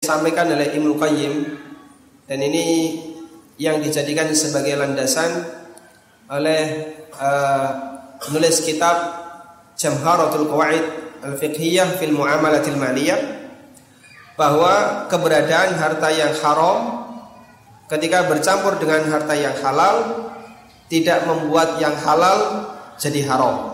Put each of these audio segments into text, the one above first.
disampaikan oleh Ibnu Qayyim, dan ini yang dijadikan sebagai landasan oleh penulis kitab Jamharatul Qawaid Al-Fiqhiyah fil Muamalatil Maliyah, bahwa keberadaan harta yang haram ketika bercampur dengan harta yang halal tidak membuat yang halal jadi haram.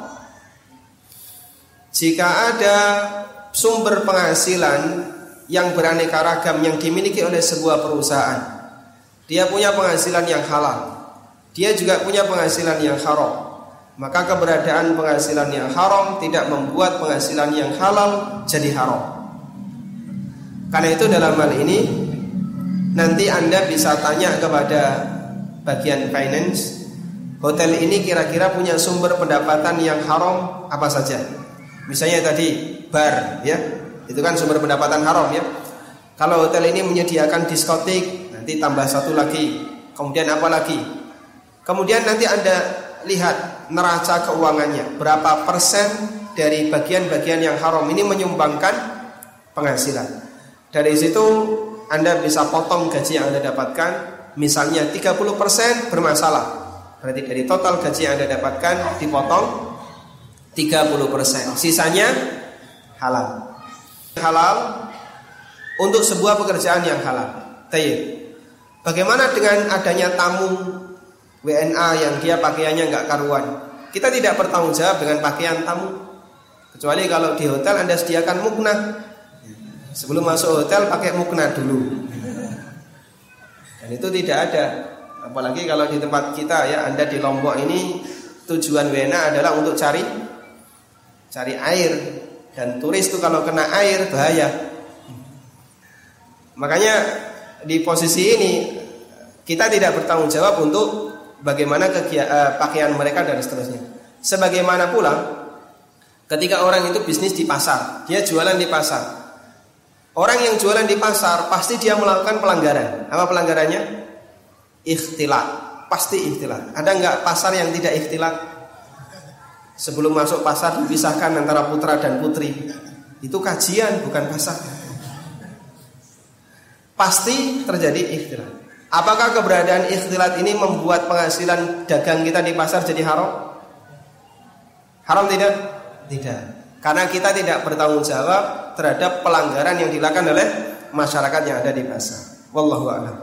Jika ada sumber penghasilan yang beraneka ragam yang dimiliki oleh sebuah perusahaan, dia punya penghasilan yang halal, dia juga punya penghasilan yang haram, maka keberadaan penghasilan yang haram tidak membuat penghasilan yang halal jadi haram. Karena itu dalam hal ini nanti Anda bisa tanya kepada bagian finance, hotel ini kira-kira punya sumber pendapatan yang haram apa saja. Misalnya tadi bar, ya, itu kan sumber pendapatan haram, ya. Kalau hotel ini menyediakan diskotik, nanti tambah satu lagi. Kemudian apa lagi? Kemudian nanti Anda lihat neraca keuangannya, berapa persen dari bagian-bagian yang haram ini menyumbangkan penghasilan. Dari situ Anda bisa potong gaji yang Anda dapatkan. Misalnya 30% bermasalah, berarti dari total gaji yang Anda dapatkan dipotong 30%, sisanya halal. Halal untuk sebuah pekerjaan yang halal. Tayyib. Bagaimana dengan adanya tamu WNA yang dia pakaiannya enggak karuan? Kita tidak bertanggung jawab dengan pakaian tamu, kecuali kalau di hotel Anda sediakan mukna. Sebelum masuk hotel pakai mukna dulu. Dan itu tidak ada. Apalagi kalau di tempat kita, ya, Anda di Lombok ini tujuan WNA adalah untuk cari air, dan turis itu kalau kena air bahaya. Makanya di posisi ini kita tidak bertanggung jawab untuk bagaimana pakaian mereka dan seterusnya. Sebagaimana pula ketika orang itu bisnis di pasar, dia jualan di pasar. Orang yang jualan di pasar pasti dia melakukan pelanggaran. Apa pelanggarannya? Ikhtilat. Pasti ikhtilat. Ada enggak pasar yang tidak ikhtilat? Sebelum masuk pasar dipisahkan antara putra dan putri. Itu kajian, bukan pasar. Pasti terjadi ikhtilat. Apakah keberadaan ikhtilat ini membuat penghasilan dagang kita di pasar jadi haram? Haram tidak? Tidak. Karena kita tidak bertanggung jawab terhadap pelanggaran yang dilakukan oleh masyarakat yang ada di pasar. Wallahu a'lam.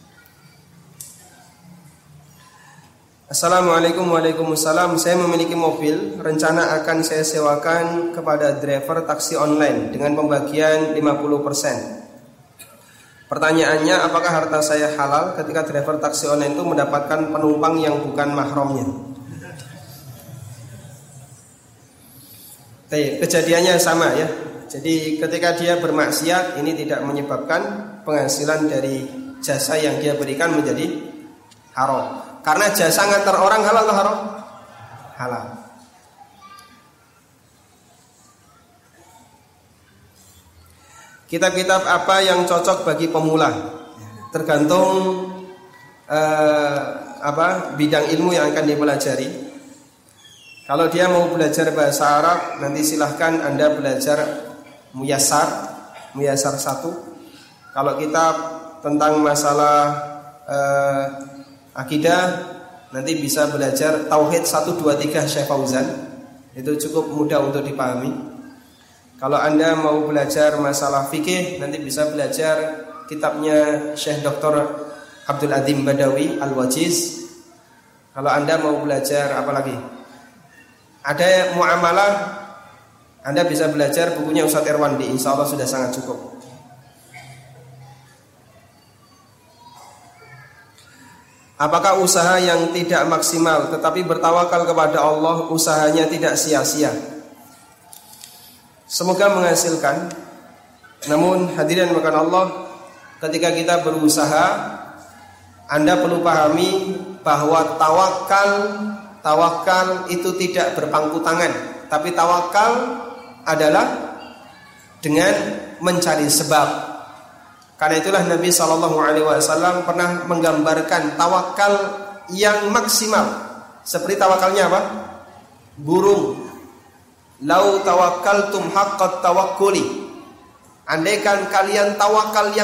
Assalamualaikum. Waalaikumsalam. Saya memiliki mobil, rencana akan saya sewakan kepada driver taksi online dengan pembagian 50%. Pertanyaannya, apakah harta saya halal ketika driver taksi online itu mendapatkan penumpang yang bukan mahramnya? Kejadiannya sama, ya. Jadi ketika dia bermaksiat, ini tidak menyebabkan penghasilan dari jasa yang dia berikan menjadi haram. Karena jasa ngantar orang halal atau haram? Halal. Kitab-kitab apa yang cocok bagi pemula? Tergantung bidang ilmu yang akan dipelajari. Kalau dia mau belajar bahasa Arab, nanti silahkan Anda belajar Muyassar 1. Kalau kitab tentang masalah akidah, nanti bisa belajar Tauhid 1, 2, 3 Syekh Fauzan. Itu cukup mudah untuk dipahami. Kalau Anda mau belajar masalah fikih, nanti bisa belajar kitabnya Syekh Dr. Abdul Adzim Badawi Al-Wajiz. Kalau Anda mau belajar apa lagi? Ada muamalah, Anda bisa belajar bukunya Ustaz Irwandi, insya Allah sudah sangat cukup. Apakah usaha yang tidak maksimal tetapi bertawakal kepada Allah, usahanya tidak sia-sia? Semoga menghasilkan. Namun hadirin makan Allah, ketika kita berusaha, Anda perlu pahami bahwa tawakal itu tidak berpangku tangan, tapi tawakal adalah dengan mencari sebab. Karena itulah Nabi SAW pernah menggambarkan tawakal yang maksimal seperti tawakalnya apa? Burung. Lau tawakkaltum haqqat tawakkuli. Andaikan kalian tawakal yang